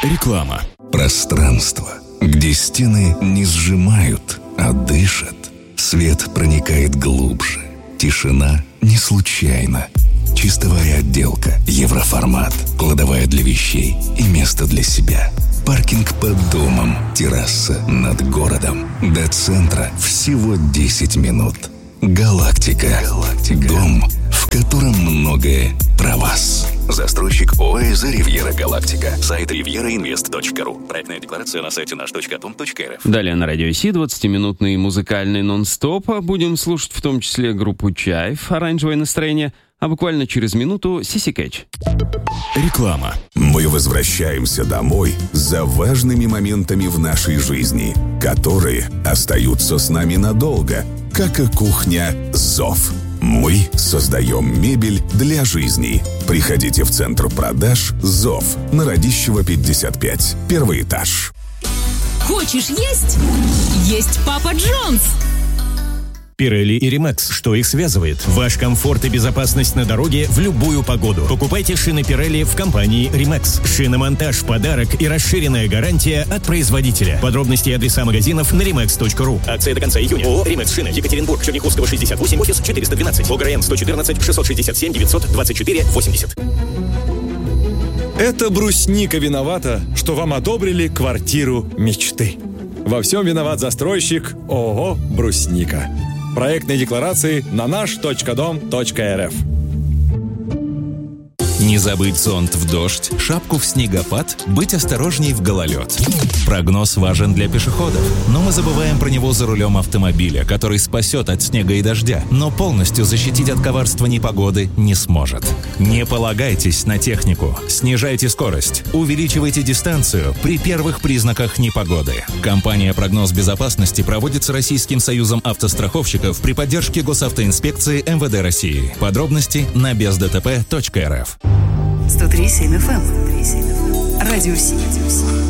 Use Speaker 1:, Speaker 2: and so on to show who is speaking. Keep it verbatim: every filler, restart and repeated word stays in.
Speaker 1: Реклама.
Speaker 2: Пространство, где стены не сжимают, а дышат. Свет проникает глубже. Тишина не случайна. Чистовая отделка, евроформат, кладовая для вещей и место для себя. Паркинг под домом, терраса над городом. До центра всего десять минут. Галактика. Галактика. Дом, в котором многое про вас. Застройщик ОАЭ «Ривьера Галактика». Сайт ривьера инвест точка ру. Проектная декларация на сайте наш точка том точка эр эф.
Speaker 3: Далее на радио Си двадцатиминутный музыкальный нон-стоп. Будем слушать в том числе группу «Чайф», «Оранжевое настроение», а буквально через минуту Сиси Кэтч.
Speaker 1: Реклама.
Speaker 4: Мы возвращаемся домой за важными моментами в нашей жизни, которые остаются с нами надолго, как и кухня «Зов». Мы создаем мебель для жизни. Приходите в центр продаж «Зов» на Радищева пятьдесят пять. Первый этаж.
Speaker 5: Хочешь есть? Есть Папа Джонс!
Speaker 6: Пирелли и Римекс. Что их связывает? Ваш комфорт и безопасность на дороге в любую погоду. Покупайте шины Пирелли в компании Римекс. Шиномонтаж, подарок и расширенная гарантия от производителя. Подробности и адреса магазинов на римекс точка ру. Акция до конца июня. ООО «Римекс Шины». Екатеринбург, Черняховского, шестьдесят восемь, офис четыреста двенадцать. ОГРН сто четырнадцать шестьсот шестьдесят семь девятьсот двадцать четыре восемьдесят.
Speaker 7: Это брусника виновата, что вам одобрили квартиру мечты. Во всем виноват застройщик ООО «Брусника». Проектные декларации на наш точка дом точка эр эф.
Speaker 8: Не забыть зонт в дождь, шапку в снегопад, быть осторожней в гололед. Прогноз важен для пешеходов, но мы забываем про него за рулем автомобиля, который спасет от снега и дождя, но полностью защитить от коварства непогоды не сможет. Не полагайтесь на технику, снижайте скорость, увеличивайте дистанцию при первых признаках непогоды. Компания «Прогноз безопасности» проводится Российским союзом автостраховщиков при поддержке Госавтоинспекции эм вэ дэ России. Подробности на без дэ тэ пэ точка эр эф.
Speaker 9: сто три и семь эф эм. Радио Си.